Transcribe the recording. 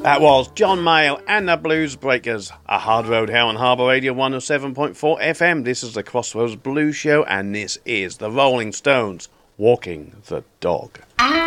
That was John Mayall and the Blues Breakers, a Hard Road here on Harbour Radio 107.4 FM. This is the Crossroads Blues Show, and this is the Rolling Stones, Walking the Dog.